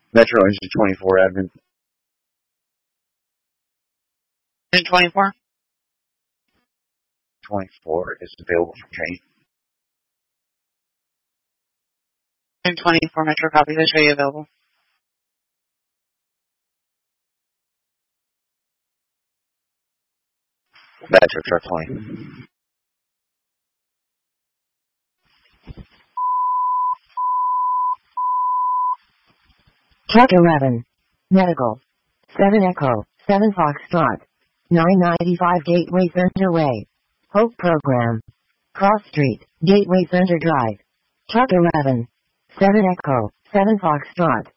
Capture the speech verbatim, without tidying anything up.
Metro Engine twenty-four, admin. Engine twenty-four? twenty-four is available for training. Engine twenty-four, Metro, copy. This radio available. Metro Truck twenty. Truck eleven. Medical. seven Echo. seven Foxtrot. nine ninety-five Gateway Center Way. Hope Program. Cross Street. Gateway Center Drive. Truck eleven. seven Echo. seven Foxtrot.